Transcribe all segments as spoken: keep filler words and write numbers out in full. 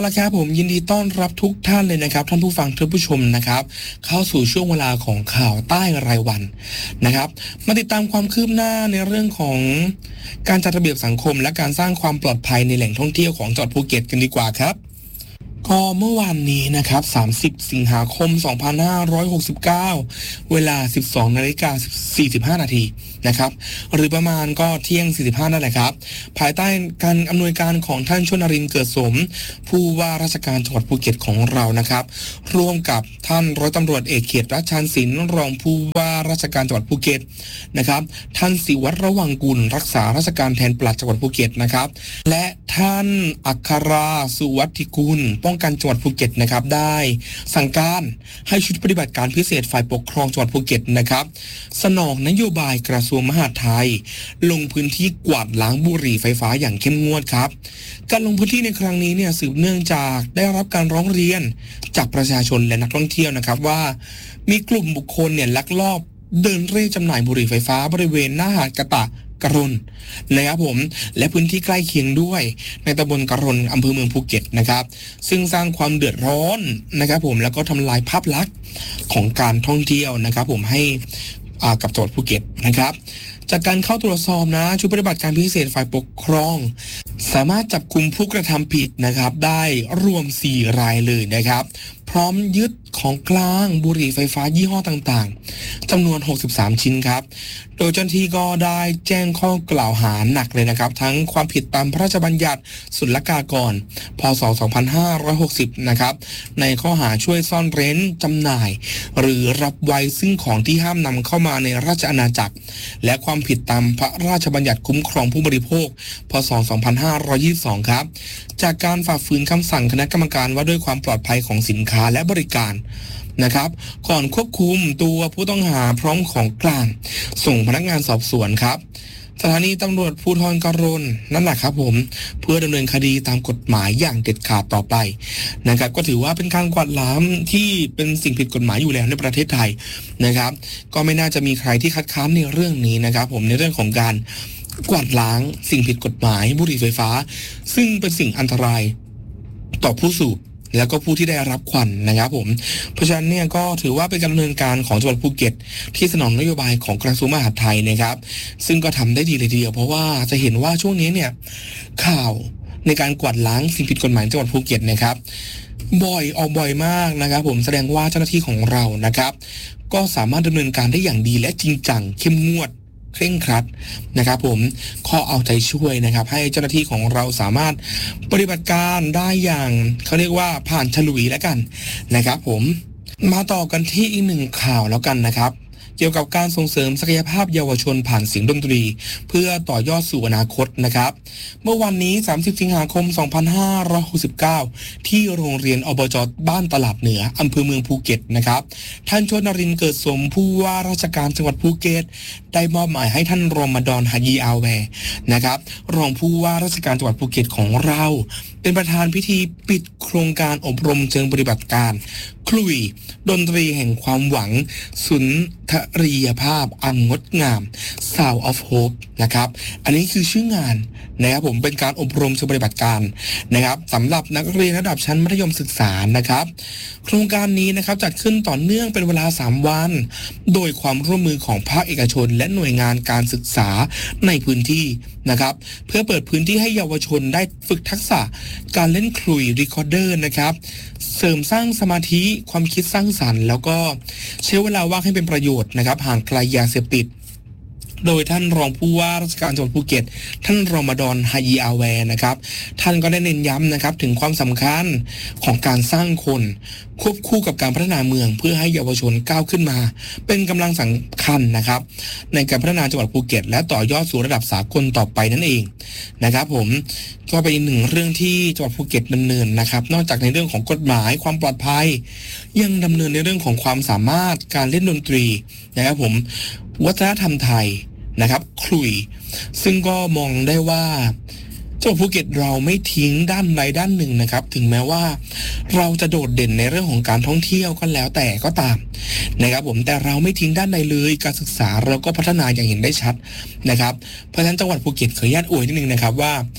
ละครับผมยินดีต้อนรับทุกท่านเลยนะครับท่านผู้ฟังท่านผู้ชมนะครับเข้าสู่ช่วงเวลาของข่าวใต้รายวันนะครับมาติดตามความคืบหน้าในเรื่องของการจัดระเบียบสังคมและการสร้างความปลอดภัยในแหล่งท่องเที่ยวของจังหวัดภูเก็ตกันดีกว่าครับก็เมื่อวานนี้นะครับสามสิบสิงหาคมสองพันห้าร้อยหกสิบเก้าเวลา สิบสองนาฬิกาสี่สิบห้า นาทีนะครับหรือประมาณก็เที่ยงสี่สิบห้านั่นแหละครับภายใต้การอำนวยการของท่านชนรินทร์เกิดสมผู้ว่าราชการจังหวัดภูเก็ตของเรานะครับร่วมกับท่านร้อยตำรวจเอกเขตรัชชานศิลป์รองผู้ว่าราชการจังหวัดภูเก็ตนะครับท่านศิวัตรระวังกุลรักษาราชการแทนปลัดจังหวัดภูเก็ตนะครับและท่านอัคราสุวัติกุลป้องกันจังหวัดภูเก็ตนะครับได้สั่งการให้ชุดปฏิบัติการพิเศษฝ่ายปกครองจังหวัดภูเก็ตนะครับสนองนโยบายกระทรวงมหาดไทยลงพื้นที่กวาดล้างบุหรี่ไฟฟ้าอย่างเข้มงวดครับการลงพื้นที่ในครั้งนี้เนี่ยสืบเนื่องจากได้รับการร้องเรียนจากประชาชนและนักท่องเที่ยวนะครับว่ามีกลุ่มบุคคลเนี่ยลักลอบเดินเร่จำหน่ายบุหรี่ไฟฟ้าบริเวณหน้าหาดกะตะกระรนนะครับผมและพื้นที่ใกล้เคียงด้วยในตำบลกระรนอำเภอเมืองภูเก็ตนะครับซึ่งสร้างความเดือดร้อนนะครับผมแล้วก็ทำลายภาพลักษณ์ของการท่องเที่ยวนะครับผมให้อ่ากับจังหวัดภูเก็ตนะครับจากการเข้าตรวจสอบนะชุดปฏิบัติการพิเศษฝ่ายปกครองสามารถจับกุมผู้กระทำผิดนะครับได้รวมสี่รายเลยนะครับพร้อมยึดของกลางบุหรี่ไฟฟ้ายี่ห้อต่างๆจำนวนหกสิบสามชิ้นครับโดยเจ้าหน้าที่ก็ได้แจ้งข้อกล่าวหาหนักเลยนะครับทั้งความผิดตามพระราชบัญญัติศุลกากรพ.ศ. สองพันห้าร้อยหกสิบนะครับในข้อหาช่วยซ่อนเร้นจำหน่ายหรือรับไว้ซึ่งของที่ห้ามนำเข้ามาในราชอาณาจักรและความผิดตามพระราชบัญญัติคุ้มครองผู้บริโภคพ.ศ. สองพันห้าร้อยยี่สิบสองครับจากการฝ่าฝืนคำสั่งคณะกรรมการว่าด้วยความปลอดภัยของสินค้าและบริการนะครับก่อนควบคุมตัวผู้ต้องหาพร้อมของกลางส่งพนักงานสอบสวนครับสถานีตำรวจภูธรกระรนนั่นแหละครับผมเพื่อดำเนินคดีตามกฎหมายอย่างเด็ดขาดต่อไปนะครับก็ถือว่าเป็นการกวาดล้างที่เป็นสิ่งผิดกฎหมายอยู่แล้วในประเทศไทยนะครับก็ไม่น่าจะมีใครที่คัดค้านในเรื่องนี้นะครับผมในเรื่องของการกวาดล้างสิ่งผิดกฎหมายบุหรี่ไฟฟ้าซึ่งเป็นสิ่งอันตรายต่อผู้สูบแล้วก็ผู้ที่ได้รับควันนะครับผมเพราะฉะนั้นเนี่ยก็ถือว่าเป็นการดำเนินการของจังหวัดภูเก็ตที่สนองนโยบายของกระทรวงมหาดไทยนะครับซึ่งก็ทำได้ดีเลยทีเดียวเพราะว่าจะเห็นว่าช่วงนี้เนี่ยข่าวในการกวาดล้างสิ่งผิดกฎหมายจังหวัดภูเก็ตนะครับบ่อยออกบ่อยมากนะครับผมแสดงว่าเจ้าหน้าที่ของเรานะครับก็สามารถดำเนินการได้อย่างดีและจริงจังเข้มงวดเคร่งครัดนะครับผมขอเอาใจช่วยนะครับให้เจ้าหน้าที่ของเราสามารถปฏิบัติการได้อย่างเขาเรียกว่าผ่านฉลุยแล้วกันนะครับผมมาต่อกันที่อีกหนึ่งข่าวแล้วกันนะครับเกี่ยวกับการส่งเสริมศักยภาพเยาวชนผ่านเสียงดนตรีเพื่อต่อยอดสู่อนาคตนะครับเมื่อวันนี้สามสิบสิงหาคมสองพันห้าร้อยหกสิบเก้าที่โรงเรียนอบจ.บ้านตลาดเหนืออำเภอเมืองภูเก็ตนะครับท่านชนรินทร์เกิดสมผู้ว่าราชการจังหวัดภูเก็ตได้มอบหมายให้ท่านรอมฎอนฮายีอาแวร์นะครับรองผู้ว่าราชการจังหวัดภูเก็ตของเราเป็นประธานพิธีปิดโครงการอบรมเชิงปฏิบัติการคลุยดนตรีแห่งความหวังสุนทรียภาพอันงดงาม Sound of Hope นะครับอันนี้คือชื่องานนะครับผมเป็นการอบรมเชิงปฏิบัติการนะครับสำหรับนักเรียนระดับชั้นมัธยมศึกษานะครับโครงการนี้นะครับจัดขึ้นต่อเนื่องเป็นเวลาสามวันโดยความร่วมมือของภาคเอกชนและหน่วยงานการศึกษาในพื้นที่นะครับเพื่อเปิดพื้นที่ให้เยาวชนได้ฝึกทักษะการเล่นคลุยรีคอร์เดอร์นะครับเสริมสร้างสมาธิความคิดสร้างสรรค์แล้วก็ใช้เวลาว่างให้เป็นประโยชน์นะครับห่างไกลยาเสพติดโดยท่านรองผู้ว่าราชการจังหวัดภูเก็ตท่านรอมฎอนฮายีอาแวร์นะครับท่านก็ได้เน้นย้ำนะครับถึงความสำคัญของการสร้างคนควบคู่กับการพัฒนาเมืองเพื่อให้เยาวชนก้าวขึ้นมาเป็นกำลังสำคัญนะครับในการพัฒนาจังหวัดภูเก็ตและต่อยอดสู่ระดับสากลต่อไปนั่นเองนะครับผมก็เป็นอีกหนึ่งเรื่องที่จังหวัดภูเก็ตดำเนินนะครับนอกจากในเรื่องของกฎหมายความปลอดภัยยังดำเนินในเรื่องของความสามารถการเล่นดนตรีนะครับผมวัฒนธรรมไทยนะครับคลุยซึ่งก็มองได้ว่าจังหวัดภูเก็ตเราไม่ทิ้งด้านใดด้านหนึ่งนะครับถึงแม้ว่าเราจะโดดเด่นในเรื่องของการท่องเที่ยวก็แล้วแต่ก็ตามนะครับผมแต่เราไม่ทิ้งด้านใดเลยการศึกษาเราก็พัฒนาอย่างเห็นได้ชัดนะครับเพราะฉะนั้นจังหวัดภูเก็ตขออนุญาตอวยนิดนึงนะครับว่า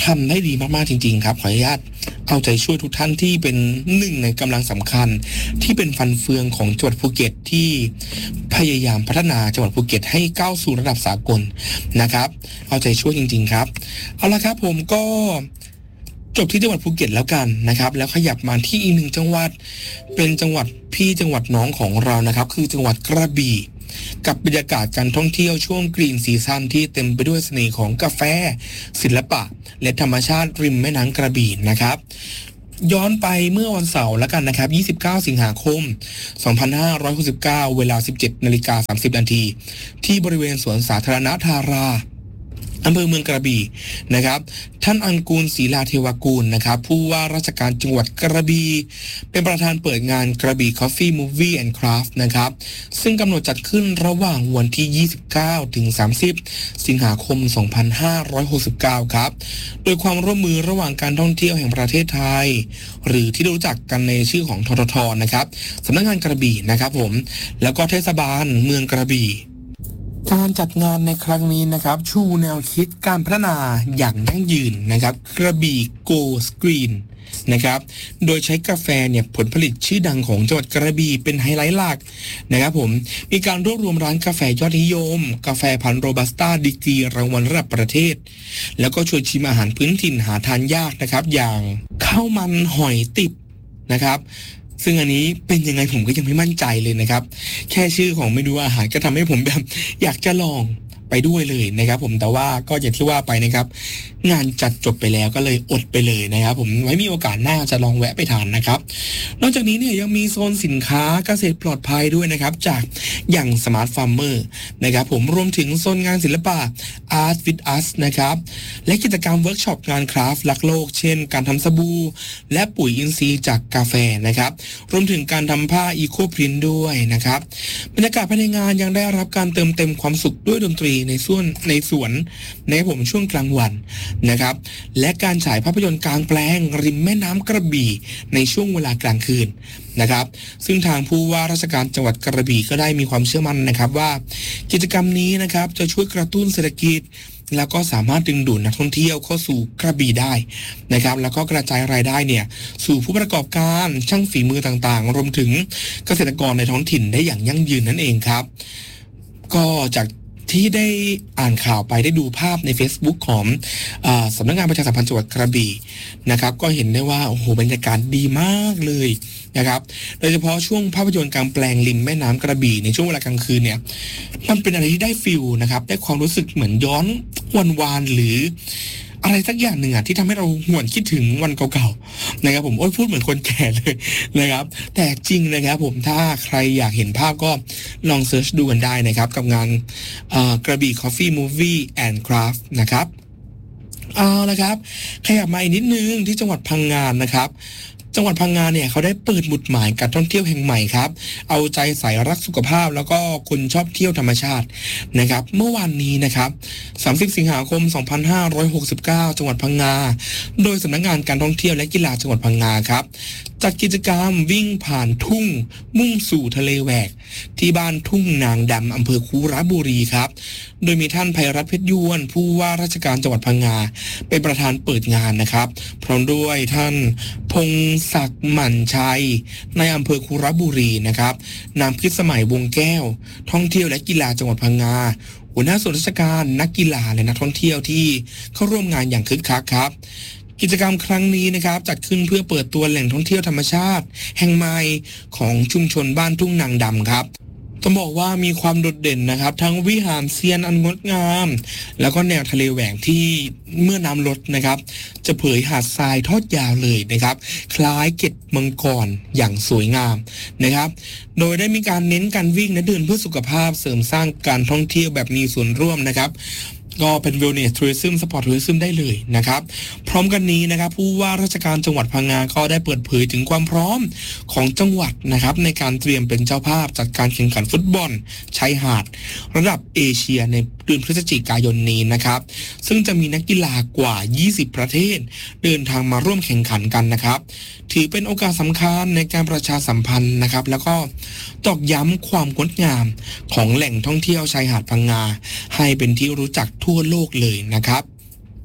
ทำได้ดีมากๆจริงๆครับขออนุญาตเอาใจช่วยทุกท่านที่เป็นหนึ่งในกำลังสำคัญที่เป็นฟันเฟืองของจังหวัดภูเก็ตที่พยายามพัฒนาจังหวัดภูเก็ตให้ก้าวสู่ระดับสากลนะครับเอาใจช่วยจริงๆครับเอาละครับผมก็จบที่จังหวัดภูเก็ตแล้วกันนะครับแล้วขยับมาที่อีกหนึ่งจังหวัดเป็นจังหวัดพี่จังหวัดน้องของเรานะครับคือจังหวัดกระบี่กับบรรยากาศการท่องเที่ยวช่วงกรีนซีซั่นที่เต็มไปด้วยเสน่ห์ของกาแฟศิลปะและธรรมชาติริมแม่น้ำกระบี่นะครับย้อนไปเมื่อวันเสาร์แล้วกันนะครับยี่สิบเก้าสิงหาคมสองพันห้าร้อยหกสิบเก้าเวลา สิบเจ็ดนาฬิกาสามสิบนาทีที่บริเวณสวนสาธารณะทาราอำเภอเมืองกระบี่นะครับท่านอังกูลศรีลาเทวกูลนะครับผู้ว่าราชการจังหวัดกระบี่เป็นประธานเปิดงานกระบี่ Coffee Movie and Craft นะครับซึ่งกำหนดจัดขึ้นระหว่างวันที่ยี่สิบเก้าถึงสามสิบสิงหาคมสองพันห้าร้อยหกสิบเก้าครับโดยความร่วมมือระหว่างการท่องเที่ยวแห่งประเทศไทยหรือที่รู้จักกันในชื่อของทททนะครับสำนักงานกระบี่นะครับผมแล้วก็เทศบาลเมืองกระบี่การจัดงานในครั้งนี้นะครับชูแนวคิดการพัฒนาอย่างยั่งยืนนะครับกระบี่ Go Green นะครับโดยใช้กาแฟเนี่ยผลผลิตชื่อดังของจังหวัดกระบี่เป็นไฮไลท์หลักนะครับผมมีการรวบรวมร้านกาแฟยอดนิยมกาแฟพันธุ์โรบัสต้าดีกรีรางวัลระดับประเทศแล้วก็ชวนชิมอาหารพื้นถิ่นหาทานยากนะครับอย่างข้าวมันหอยติบนะครับซึ่งอันนี้เป็นยังไงผมก็ยังไม่มั่นใจเลยนะครับแค่ชื่อของเมนูอาหารก็ทำให้ผมแบบอยากจะลองไปด้วยเลยนะครับผมแต่ว่าก็อย่างที่ว่าไปนะครับงานจัดจบไปแล้วก็เลยอดไปเลยนะครับผมไว้มีโอกาสหน้าจะลองแวะไปทานนะครับนอกจากนี้เนี่ยยังมีโซนสินค้าเกษตรปลอดภัยด้วยนะครับจากอย่าง Smart Farmer นะครับผมรวมถึงโซนงานศิลปะ Art with Us นะครับและกิจกรรมเวิร์กช็อปงานคราฟต์รักโลกเช่นการทำสบู่และปุ๋ยอินทรีย์จากกาแฟนะครับรวมถึงการทำผ้าอีโคพรินท์ด้วยนะครับบรรยากาศภายในงานยังได้รับการเติมเต็มความสุขด้วยดนตรีในส่วนในสวนในผมช่วงกลางวันนะครับและการฉายภาพยนตร์กลางแปลงริมแม่น้ำกระบี่ในช่วงเวลากลางคืนนะครับซึ่งทางผู้ว่าราชการจังหวัดกระบี่ก็ได้มีความเชื่อมั่นนะครับว่ากิจกรรมนี้นะครับจะช่วยกระตุ้นเศรษฐกิจแล้วก็สามารถดึงดูดนักท่องเที่ยวเข้าสู่กระบี่ได้นะครับแล้วก็กระจายรายได้เนี่ยสู่ผู้ประกอบการช่างฝีมือต่างๆรวมถึงเกษตรกรในท้องถิ่นได้อย่างยั่งยืนนั่นเองครับก็จากที่ได้อ่านข่าวไปได้ดูภาพใน Facebook ของอ่าสำนักงานประชาสัมพันธ์จังหวัดกระบี่นะครับก็เห็นได้ว่าโอ้โหบรรยากาศดีมากเลยนะครับโดยเฉพาะช่วงภาพยนตร์กลางแปลงริมแม่น้ำกระบี่ในช่วงเวลากลางคืนเนี่ยมันเป็นอะไรที่ได้ฟิลนะครับได้ความรู้สึกเหมือนย้อนวันวานหรืออะไรสักอย่างหนึ่งอ่ะที่ทำให้เราหวนคิดถึงวันเก่าๆนะครับผมโอ้ยพูดเหมือนคนแก่เลยนะครับแต่จริงนะครับผมถ้าใครอยากเห็นภาพก็ลองเซิร์ชดูกันได้นะครับกับงานกระบี่ Coffee Movie and Craft นะครับเอาละครับขยับมาอีกนิดนึงที่จังหวัดพังงานนะครับจังหวัดพังงาเนี่ยเขาได้เปิดหมุดหมายการท่องเที่ยวแห่งใหม่ครับเอาใจใส่รักสุขภาพแล้วก็คนชอบเที่ยวธรรมชาตินะครับเมื่อวานนี้นะครับสามสิบสิงหาคมสองพันห้าร้อยหกสิบเก้าจังหวัดพังงาโดยสำนักงานการท่องเที่ยวและกีฬาจังหวัดพังงาครับจัดกิจกรรมวิ่งผ่านทุ่งมุ่งสู่ทะเลแหวกที่บ้านทุ่งนางดำอำเภอคูระบุรีครับโดยมีท่านไพรัตน์เพชรยวนผู้ว่าราชการจังหวัดพังงาเป็นประธานเปิดงานนะครับพร้อมด้วยท่านพงศักดิ์หมั่นชัยในอำเภอคูระบุรีนะครับนางพิสมัยวงแก้วท่องเที่ยวและกีฬาจังหวัดพังงาหัวหน้าส่วนราชการนักกีฬาและนักท่องเที่ยวที่เข้าร่วมงานอย่างคึกคักครับกิจกรรมครั้งนี้นะครับจัดขึ้นเพื่อเปิดตัวแหล่งท่องเที่ยวธรรมชาติแห่งใหม่ของชุมชนบ้านทุ่งนางดำครับต้องบอกว่ามีความโดดเด่นนะครับทั้งวิหารเซียนอันงดงามแล้วก็แนวทะเลแหวกที่เมื่อน้ำลดนะครับจะเผยหาดทรายทอดยาวเลยนะครับคล้ายเกล็ดมังกรอย่างสวยงามนะครับโดยได้มีการเน้นการวิ่งและเดินเพื่อสุขภาพเสริมสร้างการท่องเที่ยวแบบมีส่วนร่วมนะครับก็เป็น Wellness Tourism Sport Tourism ได้เลยนะครับพร้อมกันนี้นะครับผู้ว่าราชการจังหวัดพังงาก็ได้เปิดเผยถึงความพร้อมของจังหวัดนะครับในการเตรียมเป็นเจ้าภาพจัดการแข่งขันฟุตบอลชายหาดระดับเอเชียในเดือนพฤศจิกายนนี้นะครับซึ่งจะมีนักกีฬากว่ายี่สิบประเทศเดินทางมาร่วมแข่งขันกันนะครับถือเป็นโอกาสสำคัญในการประชาสัมพันธ์นะครับแล้วก็ตอกย้ำความงดงามของแหล่งท่องเที่ยวชายหาดพังงาให้เป็นที่รู้จักทั่วโลกเลยนะครับ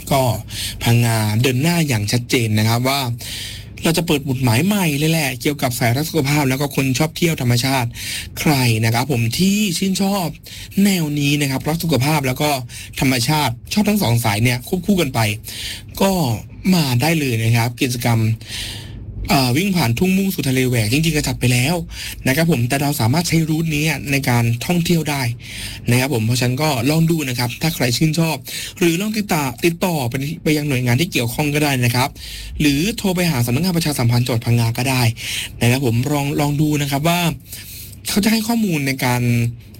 ก็พังงาเดินหน้าอย่างชัดเจนนะครับว่าเราจะเปิดหมุดหมายใหม่เลยแหละเกี่ยวกับสายรักสุขภาพแล้วก็คนชอบเที่ยวธรรมชาติใครนะครับผมที่ชื่นชอบแนวนี้นะครับรักสุขภาพแล้วก็ธรรมชาติชอบทั้งสองสายเนี่ยควบคู่กันไปก็มาได้เลยนะครับกิจกรรมวิ่งผ่านทุ่งมุ่งสู่ทะเลแหวกจริงๆก็จัดไปแล้วนะครับผมแต่เราสามารถใช้รูทนี้ในการท่องเที่ยวได้นะครับผมเพราะฉะนั้นก็ลองดูนะครับถ้าใครชื่นชอบหรือลองติดต่อติดต่อไปไปยังหน่วยงานที่เกี่ยวข้องก็ได้นะครับหรือโทรไปหาสำนักงานประชาสัมพันธ์จังหวัดพังงาก็ได้นะครับผมลองลองดูนะครับว่าเขาจะให้ข้อมูลในการ